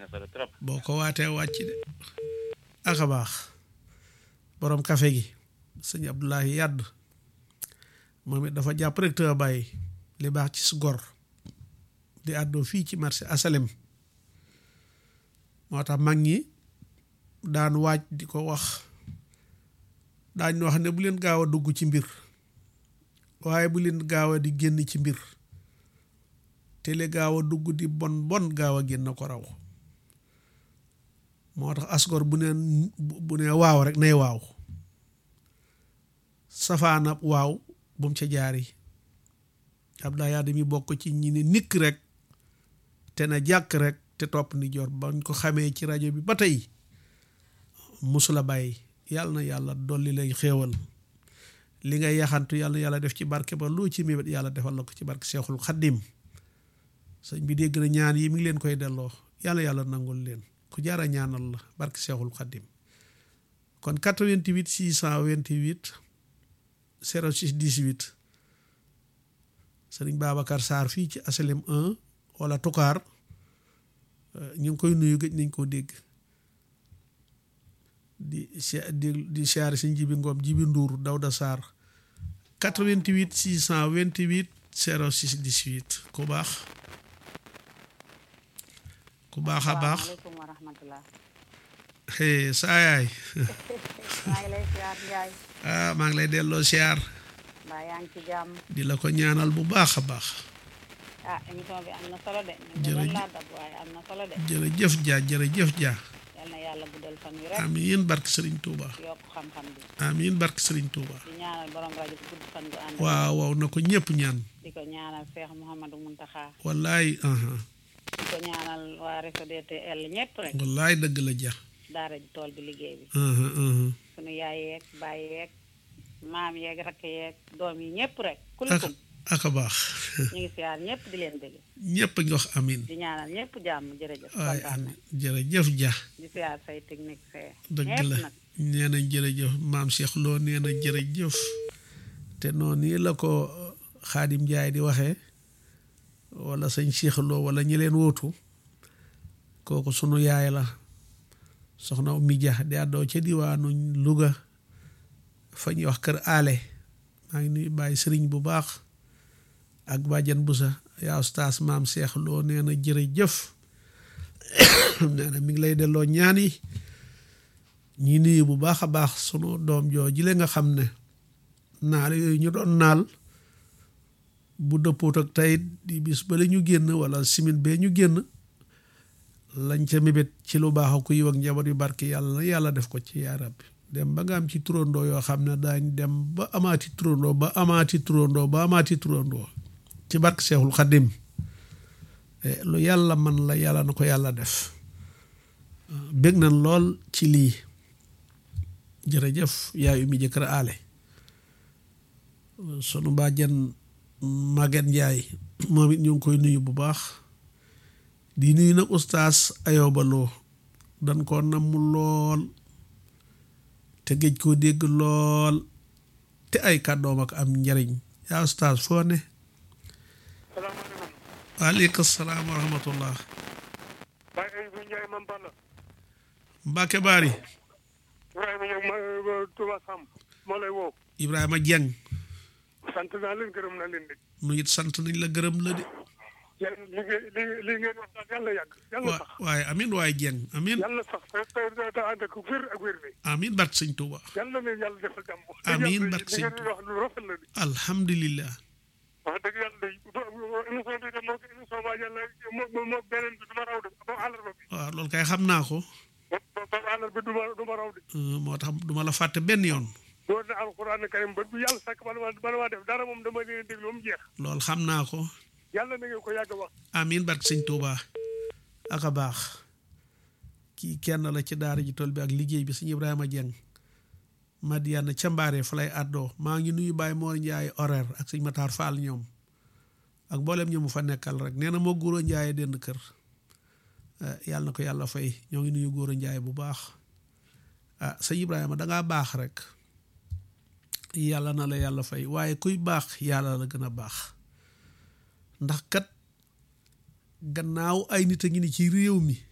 na solo trop. boo ko waatee wàcc de ak a baax borom café gi sëñ Abdoulaye Yadd moom it dafa jàpp rek te bàyyi li baax ci su gor di àddoo fii ci marché asalem moo tax mag ñi daan waaj di ko wax daañ wax ne bu leen gaaw a dugg ci mbir waaye bu leen gaaw a di génn ci mbir te le gaaw a dugg di bon gaaw a génn ko raw moo tax asgor bu ne waaw rek nay waaw safaanab waaw bu mu ca jaari Abdoulaye Yadd mi bokk ci ñi ne nikk rek te na jàkk rek te topp ni jor bañ ko xamee ci rajo bi ba tey musula bàyyi yàlla na yàlla dolli lay xéewal li ngay yaxantu yàlla na yàlla def ci barke ba loo ci mébét yàlla defal la ko ci barke Seexul Xaddim sëñ bi dégg na ñaan yi mi ngi leen koy delloo yàlla yàlla nangul leen ku jaara ñaanal la barke Seexul Xaddim kon 88 628 06 18 sëriñ Babacar Sarr fii ci HLM 1 wala Toucar ñu ngi koy nuyu gëj nañ koo dégg di siyaare si Jibi Ngom Jibi Ndour Dawda Sarr 88 628 06 18 ku baax a baax asalaamaaleykum wa rahmatulah. saa yaay maa ngi lay siyaar Ndiaye. maa ngi lay delloo siyaar mbaa yaa ngi ci jàmm. di la ko ñaanal bu baax a baax émission bi am na solo de. jërëjëf laa dab waaye am na solo de. jërëjëf Dia yal na yàlla guddal fan wi rek. amiin barke Serigne Touba. yokk xam-xam bi. amiin barke Serigne Touba. di ñaanal borom rajo bi gudd fan gu ànd. waaw na ko ñëpp ñaan. di ko ñaanal Cheikh Mouhamadou Mountakha. wallaay. di ko ñaanal waa réseau DTL ñëpp rek. wallaay dëgg la Dia. daara ji tool bi liggéey bi. sunu yaay yeeg baay yeeg maam yeeg rakk yeeg doom yi ñëpp rek. kulkum ak a baax. ñu ngi siyaar ñëpp di leen dégg. ñëpp a ngi wax amiin. di ñaanal ñëpp jàmm jërëjëf. waay amiin jërëjëf Dia. di siyaar say technique fee. dëgg la nee na jërëjëf maam Cheikh Lo nee na jërëjëf te noonu nii la ko Xaadim Njaay di waxee wala sëñ Cheikh Lo wala ñi leen wóotu kooku sunu yaay la soxna Oumy Dia di àddoo ca diwaanu Louga fa ñuy wax kër aale maa ngi nuy bàyyi sëriñ bu baax ak bàjjan busa yaa ustaas maam Cheikh Lo nee na jërëjëf nee na mi ngi lay delloo ñaan yi ñi nuyu bu baax a baax sunu doom joo jile nga xam ne naal yooyu ñu doon naal bu dëppoot ak tey di bis ba la ñu génn wala simin bee ñu génn lañ ca mébét ci lu baax ku yiw ak njaboot yu barke yàlla na yàlla def ko ci yaa rabbi dem ba nga am ci turandoo yoo xam ne daañ dem ba amaati turandoo ci barke Seexul Xaddim lu yàlla man la yàlla na ko yàlla def bég nañ lool ci lii jërëjëf yaay Oumy jëkkër aale sunu bàjjen Maguette Ndiaye moom it ñu ngi koy nuyu bu baax di nuyu nag ustaas Ayoba Lo dañ koo namm lool te géej koo dégg lool te ay kàddoom ak am njariñ yaa ustaas foo ne waaleykum salaam wa rahmatullah Mbacke Bari Ibrahima Dieng sant naa leen gërëm naa leen de. nu it sant nañ la gërëm la de. li ngeen wax daal yàlla yàgg. yàlla sax waaye amiin waaye Dieng amiin. yàlla sax te ànd ak wér ak wér bi. amiin barke sëñ Touba. yàlla na yàlla defal jàmm. amiin barke sëñ Touba li ngeen wax lu rafet la de. alhamdulilah. wax dëgg yàlla de émission bi de moo émission ba yàlla moo beneen bi du ma raw de ba àllarba bi. waaw loolu kay xam naa ko. ba àllarba bi du ma raw de. moo tax du ma la fàtte benn yoon. door na alxuraan karim ba bu yàlla sàkk bala maa def dara moom dama leen déglu ba mu jeex. loolu xam naa ko. yàlla na ngeen ko yàgg wax. amiin barke sëñ Touba ak a baax kii kenn la ci daara ji tool bi ak liggéey bi sëñ Ibrahima Dieng Madiana ca Mbaare fa lay àddoo maa ngi nuyu Baye Mor Ndiaye horaire ak sëñ Matar Fall ñoom ak mboolem ñu mu fa nekkal rek nee na moo Góora Ndiaye dend kër yàlla na ko yàlla fay ñoo ngi nuyu Góora Ndiaye bu baax sëñ Ibrahima dangaa baax rek yàlla na la yàlla fay waaye kuy baax yàlla la gën a baax ndax kat gannaaw ay nit a ngi ni ci réew mi